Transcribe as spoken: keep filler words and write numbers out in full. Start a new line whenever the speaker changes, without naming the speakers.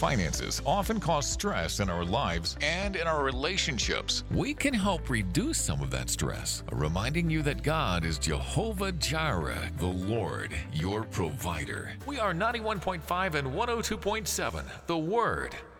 finances often cause stress in our lives and in our relationships. We can help reduce some of that stress, reminding you that God is Jehovah Jireh, the Lord, your provider. We are ninety-one point five and one oh two point seven, The Word.